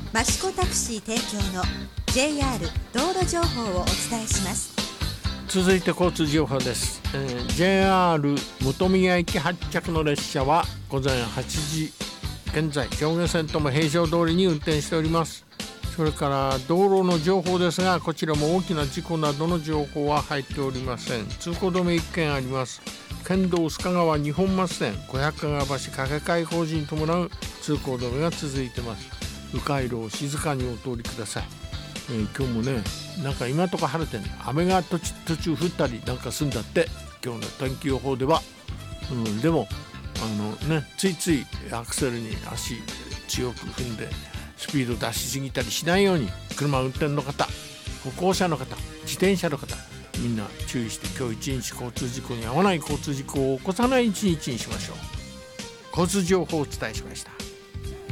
益子タクシー提供の JR 道路情報をお伝えします。 続いて交通情報です。JR 本宮駅発着の列車は午前8時現在上下線とも平常通りに運転しております。それから道路の情報ですが、こちらも大きな事故などの情報は入っておりません。通行止め1件あります。県道須賀川二本松線五百川橋架け替え工事に伴う通行止めが続いています。迂回路を静かにお通りください。今日もね、なんか今とか晴れてね、雨が途中降ったりなんかするんだって、今日の天気予報では。でもついついアクセルに足強く踏んでスピード出しすぎたりしないように、車運転の方、歩行者の方、自転車の方、みんな注意して今日一日交通事故に遭わない、交通事故を起こさない一日にしましょう。交通情報をお伝えしました。